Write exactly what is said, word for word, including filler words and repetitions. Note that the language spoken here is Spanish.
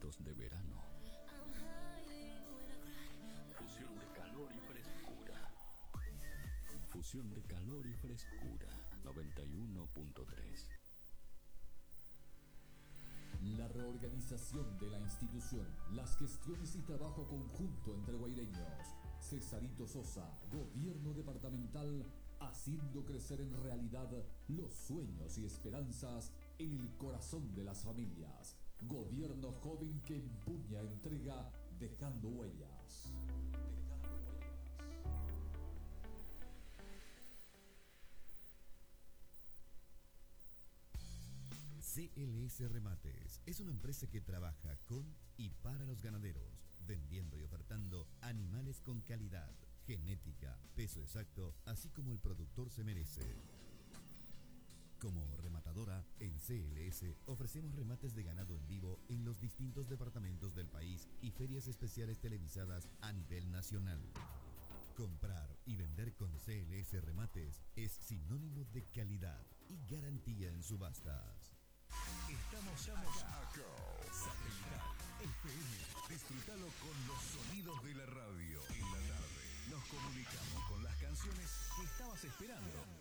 momentos de verano. Fusión de calor y frescura. Fusión de calor y frescura. noventa y uno punto tres. La reorganización de la institución, las gestiones y trabajo conjunto entre guaireños. Cesarito Sosa, gobierno departamental, haciendo crecer en realidad los sueños y esperanzas en el corazón de las familias. Gobierno joven que empuña, entrega, dejando huellas. C L S Remates es una empresa que trabaja con y para los ganaderos, vendiendo y ofertando animales con calidad, genética, peso exacto, así como el productor se merece. Como rematadora, en C L S ofrecemos remates de ganado en vivo en los distintos departamentos del país y ferias especiales televisadas a nivel nacional. Comprar y vender con C L S Remates es sinónimo de calidad y garantía en subastas. Estamos acá. Satelital F M. Disfrútalo con los sonidos de la radio. En la tarde nos comunicamos con las canciones que estabas esperando.